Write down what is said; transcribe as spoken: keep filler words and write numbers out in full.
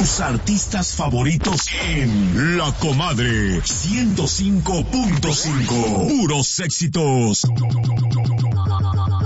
Tus artistas favoritos en La Comadre ciento cinco punto cinco. Puros éxitos.